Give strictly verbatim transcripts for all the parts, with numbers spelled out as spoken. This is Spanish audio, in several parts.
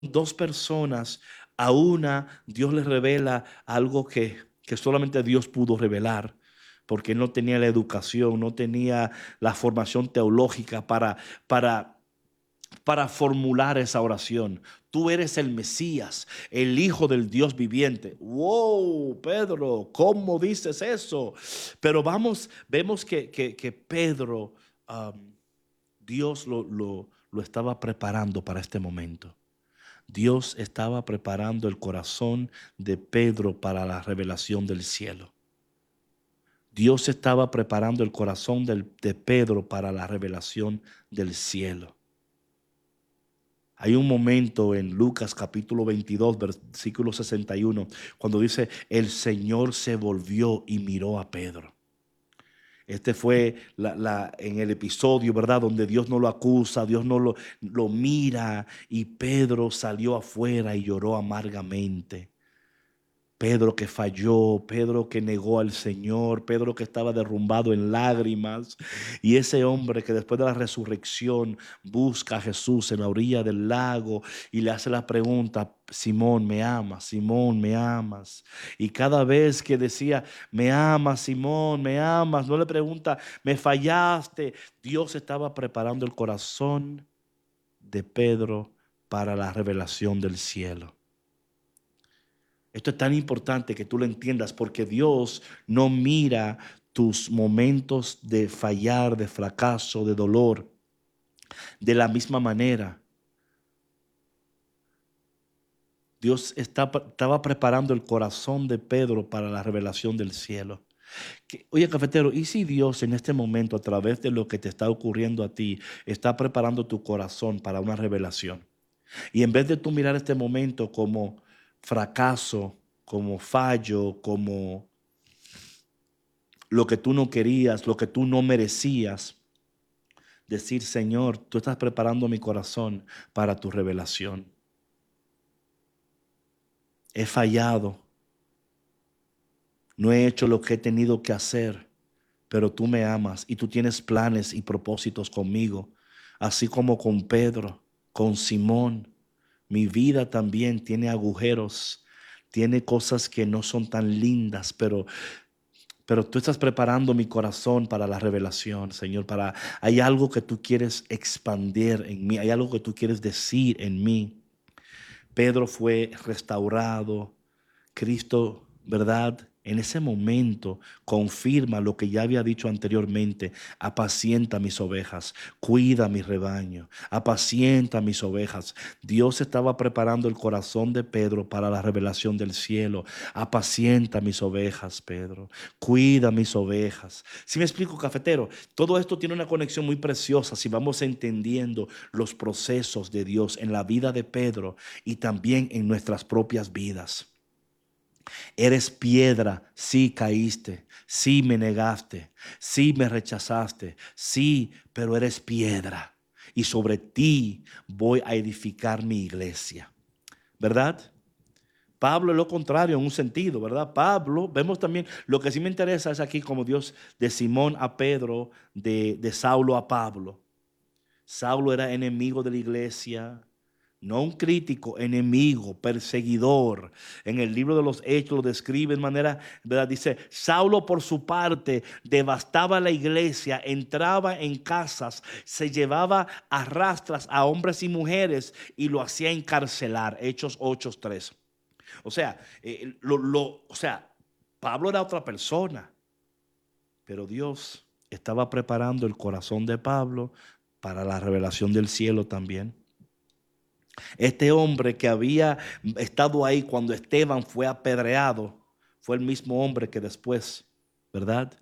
dos personas, a una Dios le revela algo que, que solamente Dios pudo revelar, porque él no tenía la educación, no tenía la formación teológica para, para, para formular esa oración. Tú eres el Mesías, el Hijo del Dios viviente. ¡Wow, Pedro! ¿Cómo dices eso? Pero vamos, vemos que, que, que Pedro, um, Dios lo, lo, lo estaba preparando para este momento. Dios estaba preparando el corazón de Pedro para la revelación del cielo. Dios estaba preparando el corazón del- de Pedro para la revelación del cielo. Hay un momento en Lucas capítulo veintidós, versículo sesenta y uno, cuando dice, el Señor se volvió y miró a Pedro. Este fue la, la- en el episodio, ¿verdad? Donde Dios no lo acusa, Dios no lo, lo mira y Pedro salió afuera y lloró amargamente. Pedro que falló, Pedro que negó al Señor, Pedro que estaba derrumbado en lágrimas. Y ese hombre que después de la resurrección busca a Jesús en la orilla del lago y le hace la pregunta, Simón, ¿me amas? Simón, ¿me amas? Y cada vez que decía, ¿me amas, Simón? ¿Me amas? No le pregunta, ¿me fallaste? Dios estaba preparando el corazón de Pedro para la revelación del cielo. Esto es tan importante que tú lo entiendas porque Dios no mira tus momentos de fallar, de fracaso, de dolor de la misma manera. Dios está- estaba preparando el corazón de Pedro para la revelación del cielo. Que- Oye, cafetero, ¿y si Dios en este momento, a través de lo que te está ocurriendo a ti, está preparando tu corazón para una revelación? Y en vez de tú mirar este momento como fracaso, como fallo, como lo que tú no querías, lo que tú no merecías, decir, Señor, tú estás preparando mi corazón para tu revelación. He fallado, no he hecho lo que he tenido que hacer, pero tú me amas y tú tienes planes y propósitos conmigo, así como con Pedro, con Simón. Mi vida también tiene agujeros, tiene cosas que no son tan lindas, pero Pero tú estás preparando mi corazón para la revelación, Señor. Para, hay algo que tú quieres expandir en mí, hay algo que tú quieres decir en mí. Pedro fue restaurado. Cristo, ¿verdad? En ese momento confirma lo que ya había dicho anteriormente. Apacienta mis ovejas, cuida mi rebaño, apacienta mis ovejas. Dios estaba preparando el corazón de Pedro para la revelación del cielo. Apacienta mis ovejas, Pedro, cuida mis ovejas. Si me explico, cafetero, todo esto tiene una conexión muy preciosa si vamos entendiendo los procesos de Dios en la vida de Pedro y también en nuestras propias vidas. Eres piedra, sí caíste, sí me negaste, sí me rechazaste, sí, pero eres piedra. Y sobre ti voy a edificar mi iglesia. ¿Verdad? Pablo es lo contrario en un sentido, ¿verdad? Pablo, vemos también, lo que sí me interesa es aquí como Dios de Simón a Pedro, de, de Saulo a Pablo. Saulo era enemigo de la iglesia, no un crítico, enemigo, perseguidor. En el libro de los Hechos lo describe de manera, ¿verdad? Dice, Saulo por su parte devastaba la iglesia, entraba en casas, se llevaba a rastras a hombres y mujeres y lo hacía encarcelar. Hechos ocho tres. O sea, eh, lo, lo, o sea, Pablo era otra persona, pero Dios estaba preparando el corazón de Pablo para la revelación del cielo también. Este hombre que había estado ahí cuando Esteban fue apedreado, fue el mismo hombre que después, ¿verdad?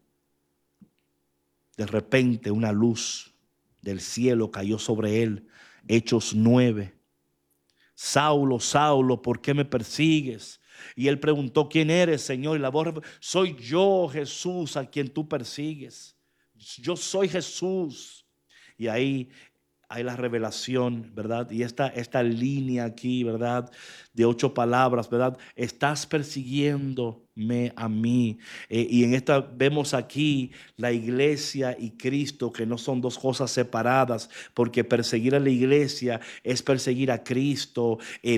De repente una luz del cielo cayó sobre él. Hechos nueve. Saulo, Saulo, ¿por qué me persigues? Y él preguntó, ¿quién eres, Señor? Y la voz, soy yo, Jesús, a quien tú persigues. Yo soy Jesús. Y ahí hay la revelación, ¿verdad? Y esta, esta línea aquí, ¿verdad? De ocho palabras, ¿verdad? Estás persiguiéndome a mí. Eh, y en esta vemos aquí la iglesia y Cristo, que no son dos cosas separadas, porque perseguir a la iglesia es perseguir a Cristo. Eh,